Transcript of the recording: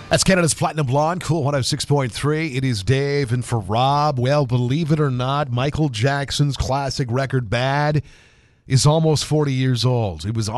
That's Canada's Platinum Blonde, Cool 106.3. It is Dave, and for Rob, well, believe it or not, Michael Jackson's classic record Bad is almost 40 years old. It was